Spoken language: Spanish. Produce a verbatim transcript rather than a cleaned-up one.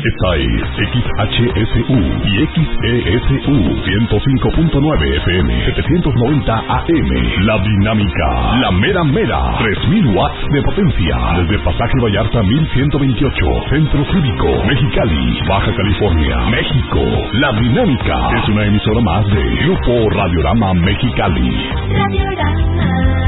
Esta es X H S U y X E S U ciento cinco punto nueve F M, setecientos noventa A M. La Dinámica, la mera mera, tres mil watts de potencia. Desde Pasaje Vallarta mil ciento veintiocho, Centro Cívico, Mexicali, Baja California, México. La Dinámica es una emisora más de Grupo Radiorama Mexicali. Radiorama.